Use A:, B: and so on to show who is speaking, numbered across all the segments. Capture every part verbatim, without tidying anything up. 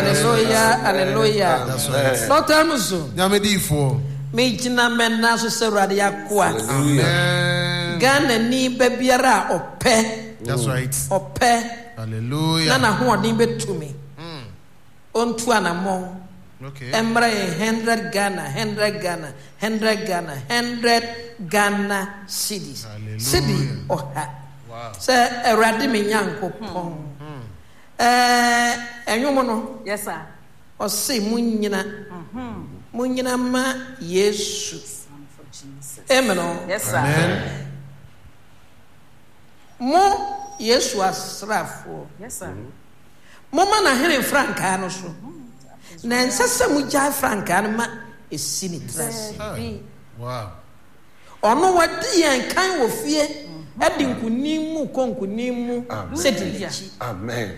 A: Hallelujah, hallelujah.
B: That's right.
A: Doctor Musu.
B: Nyamedifo.
A: Me jina mena so se rade akwa.
B: Amen.
A: Gana ni bebiara ope.
B: That's right.
A: Ope.
B: Hallelujah.
A: Na na ho odin betumi. Mm. Ontu anamo.
B: Okay.
A: Emra one hundred Ghana, one hundred Ghana, one hundred Ghana, one hundred Ghana cedis. Cedi oha.
B: Wow.
A: Se erade me nyankopon. Eh enwomo no.
C: Yes sir.
A: O se munyina. Mhm. Munyina ma Yesu. Amen.
C: Yes sir.
B: Amen.
A: Mo Yesu asrafo.
C: Yes sir.
A: Mo ma na hene franka no so. Na nsasa mu gya franka no ma esi ni trash.
B: Wow.
A: Ono wadi yan kan wo fie edi nkunim mu konkunim mu sedilichi.
D: Amen.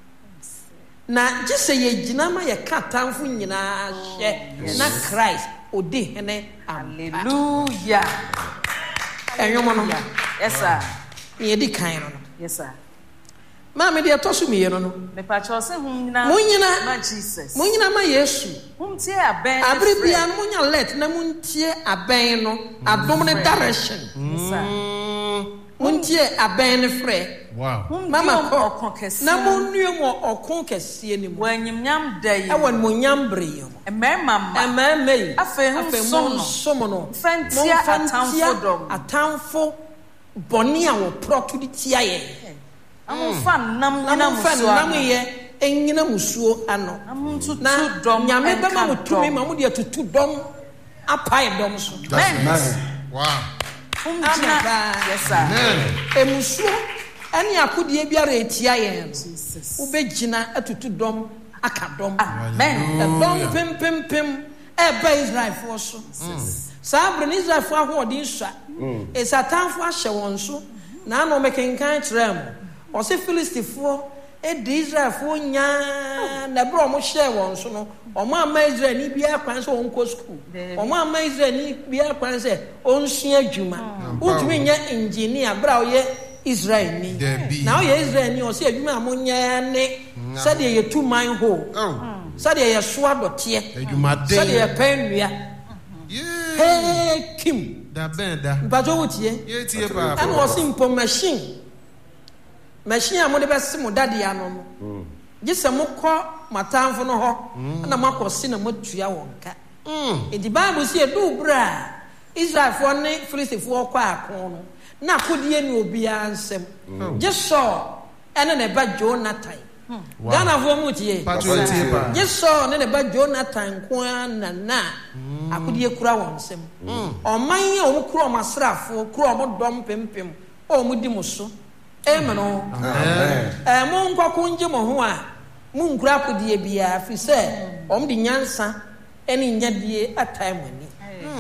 A: Na gise ye gina ma ye katanfo nyina hye na Christ odi hene.
C: Hallelujah.
A: Enyomo no.
C: Yes sir.
A: Ye di kan no.
C: Yes sir.
A: Ma me de tosu mi ye no no.
C: Me pa cho se hum nyina.
A: Munyina
C: ma Jesus.
A: Munyina ma Yesu.
C: Hum tie aben.
A: Abre bia no munya let na muntie aben no adom ne direction.
C: Yes sir.
A: Muntie aben ne frɛ.
B: Wow.
A: Mama ko na munue mo okon kɛseɛ ni mu.
C: Wanyim nyam da yi.
A: E won mo nyam bre yi.
C: E mɛma ma.
A: E mɛma yi.
C: Afe hu som no.
A: Som no.
C: Fantia atamfo dom.
A: Atamfo bɔne a wo prɔto di tia ye.
C: Amfa nam nyina musuo.
A: Nam ye enyina musuo ano. Na nyame bɛma mo tumi ma mo de atutu dom apae dom so.
B: Nice. Wow.
C: Umjina. Yes sir.
A: Emusuo ani akodie biara etia ye. Ubegina atutu dom aka dom.
C: Amen.
A: Dom pem pem pem e ba Israel fo so. Sabre ni Israel fo ahoɔden sua. E satanfo ahyɛ wɔn so. Na no mekenkan kyerɛ mo. Ɔse Filistifo e di Israel fo nya na bro mo hyɛ wɔn so no. Ɔmo ama Israel ni bia kwan sɛ wɔn kɔ school. Ɔmo ama Israel ni bia kwan sɛ ɔnsua adwuma. Wotumi nya engineer bra ɔyɛ Israel ni. Na ɔyɛ Israel ni ɔse adwuma a mo nya ne sɛde yɛ two mine hole. Sɛde yɛ soa dɔteɛ. Sɛde yɛ pɛn nua. Hey Kim.
B: Da ben da.
A: Bajo wotie.
B: Ye tie pa.
A: And was simple machine. Machine a mo de bɛse mo dade ano no. Gise mo kɔ matamfo no hɔ. Na makɔse na mo tua wɔn ka. Mm. The Bible say do bra. Israelfo ne Filistifo kɔ akon no. Na kodie ni obi ansɛm. Just saw ɛne ne ba Jonathan. Ghana fo mu tie. Just saw ne ne ba Jonathan ko na na. Akodie kura wɔn nsɛm. Ɔman yi a wɔn kura wɔn asrafo, kura wɔn dɔm pempem. O mu di mo so. Amen. Amen. Eh mo nkɔ kunje mo ho a mu nkura akodie bia fi sɛ wɔn di nyansa ɛne nyadie atai mo ni.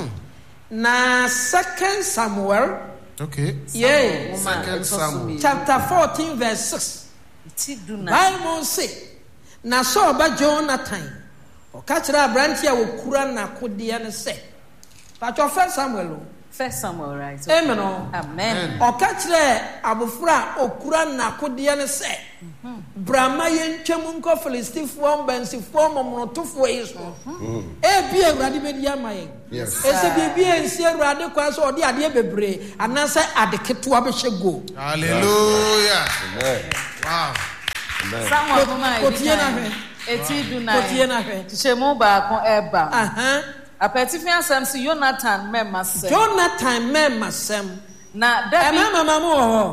A: Na Second Samuel.
B: Okay.
A: Yeah.
B: Second Samuel.
A: Chapter fourteen verse six. Bible say na so ba Jonathan. Oka kira abranti a wokura na kodie ne se. Patcho First Samuel.
C: First Samuel, right?
A: Okay. Amen.
C: Amen.
A: Oka kira abofra okura na kodie ne se. Brahma yen twem nko Filistifo mbansifo momrotofo yeso. E bi awrade bedi amaye.
D: Yes.
A: Ese bi bi ensi awrade kwa so ode ade bebre anase ade ketewa be hyego.
B: Hallelujah.
D: Amen.
B: Wow.
C: Amen. Samuel mama
A: e
C: eti du na.
A: Kotie na hwe.
C: Chemu ba ko eba.
A: Aha.
C: Apetifi asem si Jonathan mema sem.
A: Jonathan mema sem.
C: Na David
A: mama mama wo.